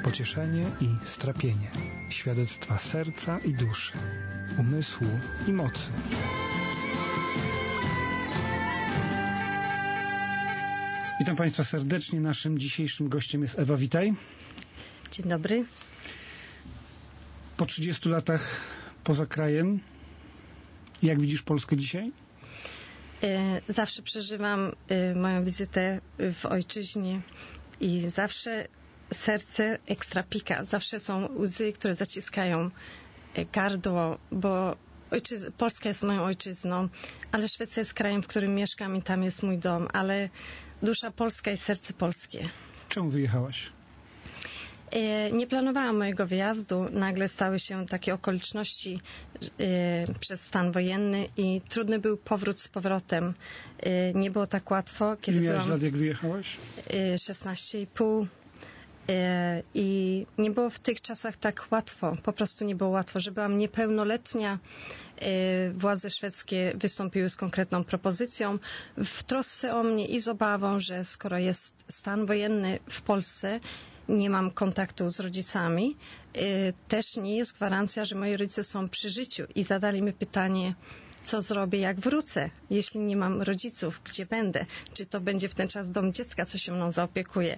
pocieszenie i strapienie, świadectwa serca i duszy, umysłu i mocy. Witam Państwa serdecznie. Naszym dzisiejszym gościem jest Ewa. Witaj. Dzień dobry. Po 30 latach poza krajem, jak widzisz Polskę dzisiaj? Zawsze przeżywam moją wizytę w ojczyźnie i zawsze serce ekstra pika. Zawsze są łzy, które zaciskają gardło, bo Polska jest moją ojczyzną, ale Szwecja jest krajem, w którym mieszkam i tam jest mój dom, ale dusza polska i serce polskie. Czemu wyjechałaś? Nie planowałam mojego wyjazdu. Nagle stały się takie okoliczności przez stan wojenny i trudny był powrót z powrotem. Nie było tak łatwo. Ile miałaś lat, jak wyjechałaś? 16,5. I nie było w tych czasach tak łatwo. Po prostu nie było łatwo. Że byłam niepełnoletnia, władze szwedzkie wystąpiły z konkretną propozycją w trosce o mnie i z obawą, że skoro jest stan wojenny w Polsce, nie mam kontaktu z rodzicami, też nie jest gwarancja, że moi rodzice są przy życiu i zadali mi pytanie, co zrobię, jak wrócę, jeśli nie mam rodziców, gdzie będę, czy to będzie w ten czas dom dziecka, co się mną zaopiekuje.